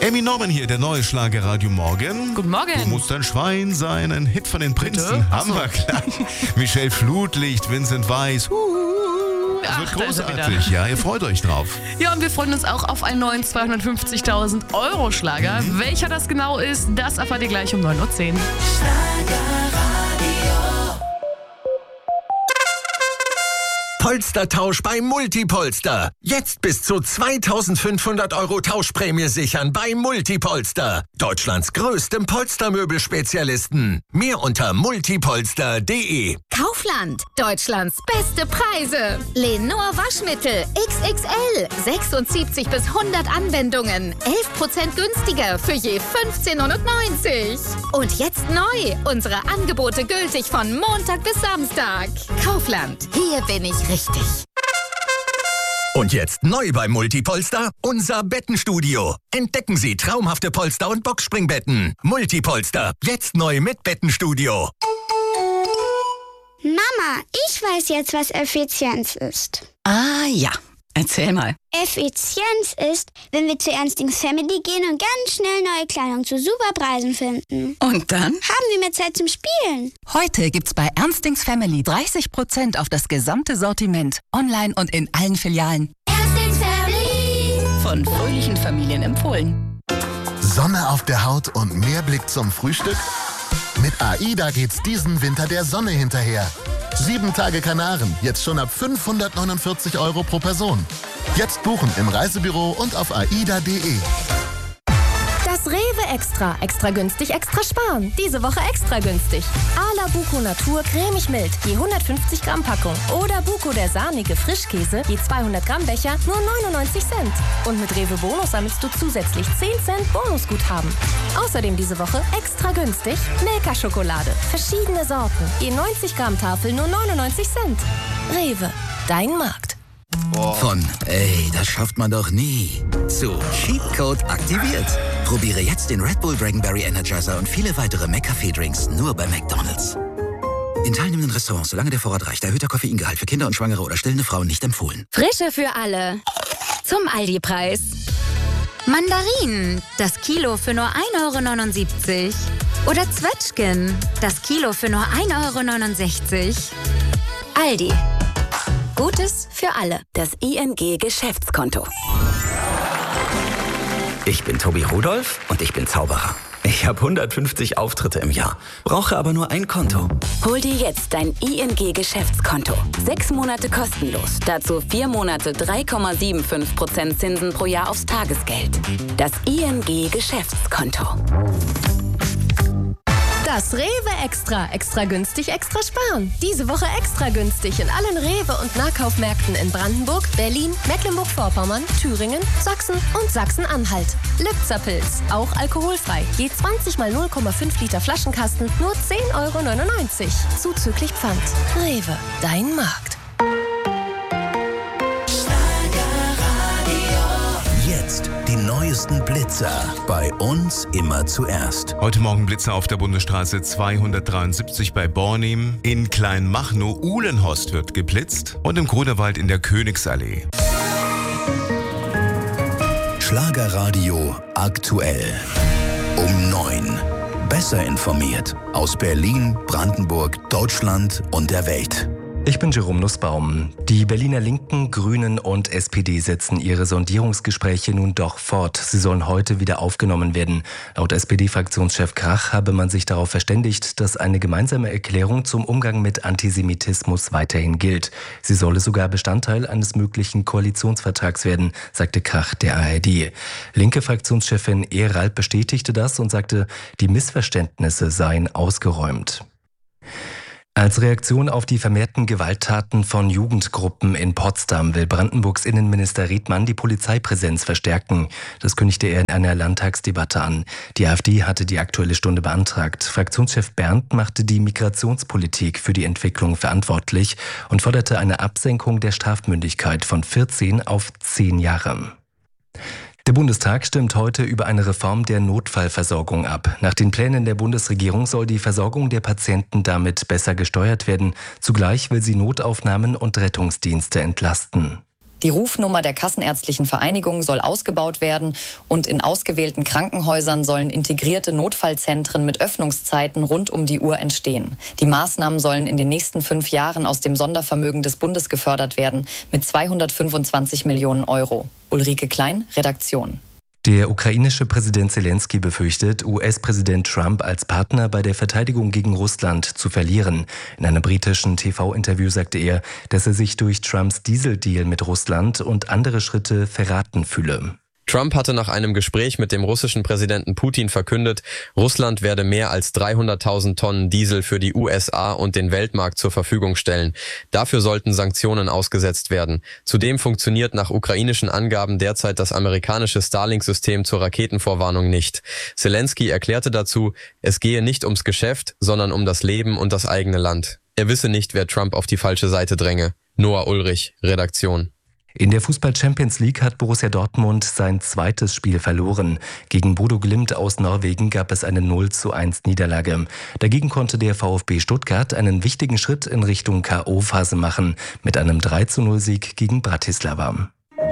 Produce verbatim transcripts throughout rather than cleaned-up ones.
Emmy Norman hier, der neue Schlager Radio Morgen. Guten Morgen. Du musst ein Schwein sein, ein Hit von den Prinzen. Bitte? Haben wir gleich. Michelle Flutlicht, Vincent Weiss. Das Ach, wird da ist er großartig, ja, ihr freut euch drauf. Ja, und wir freuen uns auch auf einen neuen zweihundertfünfzigtausend Euro Schlager. Mhm. Welcher das genau ist, das erfahrt ihr gleich um neun Uhr zehn. Polstertausch bei Multipolster. Jetzt bis zu zweitausendfünfhundert Euro Tauschprämie sichern bei Multipolster. Deutschlands größtem Polstermöbelspezialisten. Mehr unter multipolster punkt de. Kaufland. Deutschlands beste Preise. Lenor Waschmittel X X L. sechsundsiebzig bis hundert Anwendungen. elf Prozent günstiger für je fünfzehn neunundneunzig. Und jetzt neu. Unsere Angebote gültig von Montag bis Samstag. Kaufland. Hier bin ich richtig. Und jetzt neu bei Multipolster, unser Bettenstudio. Entdecken Sie traumhafte Polster- und Boxspringbetten. Multipolster, jetzt neu mit Bettenstudio. Mama, ich weiß jetzt, was Effizienz ist. Ah ja, erzähl mal. Effizienz ist, wenn wir zu Ernstings Family gehen und ganz schnell neue Kleidung zu super Preisen finden. Und dann? Haben wir mehr Zeit zum Spielen. Heute gibt's bei Ernstings Family dreißig Prozent auf das gesamte Sortiment. Online und in allen Filialen. Ernstings Family. Von fröhlichen Familien empfohlen. Sonne auf der Haut und mehr Blick zum Frühstück? Mit AIDA geht's diesen Winter der Sonne hinterher. Sieben Tage Kanaren, jetzt schon ab fünfhundertneunundvierzig Euro pro Person. Jetzt buchen im Reisebüro und auf aida punkt de. Das Rewe Extra. Extra günstig, extra sparen. Diese Woche extra günstig. Ala Buko Natur cremig mild, je hundertfünfzig Gramm Packung. Oder Buko der sahnige Frischkäse, je zweihundert Gramm Becher, nur neunundneunzig Cent. Und mit Rewe Bonus sammelst du zusätzlich zehn Cent Bonusguthaben. Außerdem diese Woche extra günstig Milka-Schokolade. Verschiedene Sorten, je neunzig Gramm Tafel, nur neunundneunzig Cent. Rewe, dein Markt. Von ey, das schafft man doch nie zu Cheatcode aktiviert. Probiere jetzt den Red Bull Dragonberry Energizer und viele weitere McCafé-Drinks nur bei McDonald's. In teilnehmenden Restaurants, solange der Vorrat reicht, erhöhter Koffeingehalt für Kinder und Schwangere oder stillende Frauen nicht empfohlen. Frische für alle. Zum Aldi-Preis. Mandarinen, das Kilo für nur ein Euro neunundsiebzig. Oder Zwetschgen, das Kilo für nur ein Euro neunundsechzig. Aldi. Gutes für alle. Das I N G-Geschäftskonto. Ich bin Tobi Rudolph und ich bin Zauberer. Ich habe hundertfünfzig Auftritte im Jahr, brauche aber nur ein Konto. Hol dir jetzt dein I N G-Geschäftskonto. Sechs Monate kostenlos. Dazu vier Monate drei Komma fünfundsiebzig Prozent Zinsen pro Jahr aufs Tagesgeld. Das I N G-Geschäftskonto. Das Rewe Extra. Extra günstig, extra sparen. Diese Woche extra günstig in allen Rewe- und Nahkaufmärkten in Brandenburg, Berlin, Mecklenburg-Vorpommern, Thüringen, Sachsen und Sachsen-Anhalt. Lipzerpilz, auch alkoholfrei. Je zwanzig mal null Komma fünf Liter Flaschenkasten, nur zehn Euro neunundneunzig. Zuzüglich Pfand. Rewe, dein Markt. Jetzt die neuesten Blitzer. Bei uns immer zuerst. Heute Morgen Blitzer auf der Bundesstraße zweihundertdreiundsiebzig bei Bornim. In Kleinmachnow-Uhlenhorst wird geblitzt. Und im Grunewald in der Königsallee. Schlagerradio aktuell. Um neun. Besser informiert. Aus Berlin, Brandenburg, Deutschland und der Welt. Ich bin Jerome Nussbaum. Die Berliner Linken, Grünen und S P D setzen ihre Sondierungsgespräche nun doch fort. Sie sollen heute wieder aufgenommen werden. Laut S P D-Fraktionschef Krach habe man sich darauf verständigt, dass eine gemeinsame Erklärung zum Umgang mit Antisemitismus weiterhin gilt. Sie solle sogar Bestandteil eines möglichen Koalitionsvertrags werden, sagte Krach der A R D. Linke Fraktionschefin Ehralt bestätigte das und sagte, die Missverständnisse seien ausgeräumt. Als Reaktion auf die vermehrten Gewalttaten von Jugendgruppen in Potsdam will Brandenburgs Innenminister Riedmann die Polizeipräsenz verstärken. Das kündigte er in einer Landtagsdebatte an. Die AfD hatte die Aktuelle Stunde beantragt. Fraktionschef Berndt machte die Migrationspolitik für die Entwicklung verantwortlich und forderte eine Absenkung der Strafmündigkeit von vierzehn auf zehn Jahre. Der Bundestag stimmt heute über eine Reform der Notfallversorgung ab. Nach den Plänen der Bundesregierung soll die Versorgung der Patienten damit besser gesteuert werden. Zugleich will sie Notaufnahmen und Rettungsdienste entlasten. Die Rufnummer der Kassenärztlichen Vereinigung soll ausgebaut werden und in ausgewählten Krankenhäusern sollen integrierte Notfallzentren mit Öffnungszeiten rund um die Uhr entstehen. Die Maßnahmen sollen in den nächsten fünf Jahren aus dem Sondervermögen des Bundes gefördert werden mit zweihundertfünfundzwanzig Millionen Euro. Ulrike Klein, Redaktion. Der ukrainische Präsident Zelensky befürchtet, U S-Präsident Trump als Partner bei der Verteidigung gegen Russland zu verlieren. In einem britischen T V-Interview sagte er, dass er sich durch Trumps Dieseldeal mit Russland und andere Schritte verraten fühle. Trump hatte nach einem Gespräch mit dem russischen Präsidenten Putin verkündet, Russland werde mehr als dreihunderttausend Tonnen Diesel für die U S A und den Weltmarkt zur Verfügung stellen. Dafür sollten Sanktionen ausgesetzt werden. Zudem funktioniert nach ukrainischen Angaben derzeit das amerikanische Starlink-System zur Raketenvorwarnung nicht. Zelensky erklärte dazu, es gehe nicht ums Geschäft, sondern um das Leben und das eigene Land. Er wisse nicht, wer Trump auf die falsche Seite dränge. Noah Ulrich, Redaktion. In der Fußball-Champions League hat Borussia Dortmund sein zweites Spiel verloren. Gegen Bodo Glimt aus Norwegen gab es eine null zu eins Niederlage. Dagegen konnte der VfB Stuttgart einen wichtigen Schritt in Richtung K O-Phase machen mit einem drei zu null Sieg gegen Bratislava.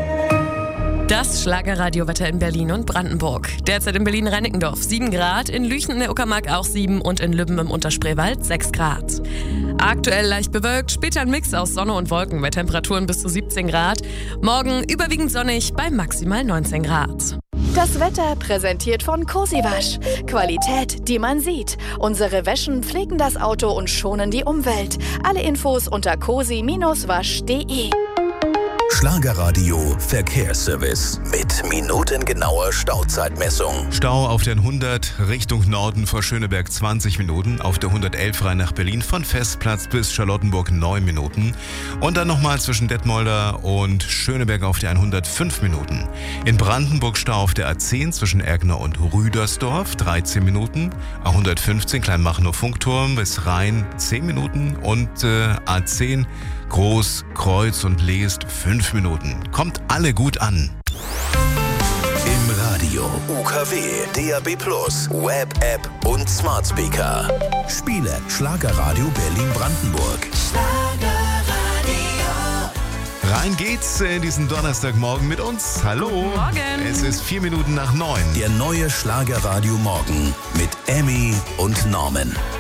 Das Schlagerradiowetter in Berlin und Brandenburg. Derzeit in Berlin-Reinickendorf sieben Grad, in Lüchen in der Uckermark auch sieben und in Lübben im Unterspreewald sechs Grad. Aktuell leicht bewölkt, später ein Mix aus Sonne und Wolken bei Temperaturen bis zu siebzehn Grad. Morgen überwiegend sonnig bei maximal neunzehn Grad. Das Wetter präsentiert von Cosiwasch. Qualität, die man sieht. Unsere Wäschen pflegen das Auto und schonen die Umwelt. Alle Infos unter cosi wasch punkt de. Schlagerradio Verkehrsservice mit minutengenauer Stauzeitmessung. Stau auf der hundert Richtung Norden vor Schöneberg zwanzig Minuten, auf der hundertelf rein nach Berlin von Festplatz bis Charlottenburg neun Minuten und dann nochmal zwischen Detmolder und Schöneberg auf der hundertfünf Minuten. In Brandenburg Stau auf der A zehn zwischen Erkner und Rüdersdorf dreizehn Minuten, A hundertfünfzehn Kleinmachnow-Funkturm bis Rhein zehn Minuten und äh, A zehn Groß, Kreuz und Leest fünf Minuten. Kommt alle gut an. Im Radio, U K W, D A B plus, Web, App und Smart Speaker. Spiele Schlagerradio Berlin-Brandenburg. Rein geht's in diesen Donnerstagmorgen mit uns. Hallo. Morgen. Es ist vier Minuten nach neun. Der neue Schlagerradio Morgen mit Emmy und Norman.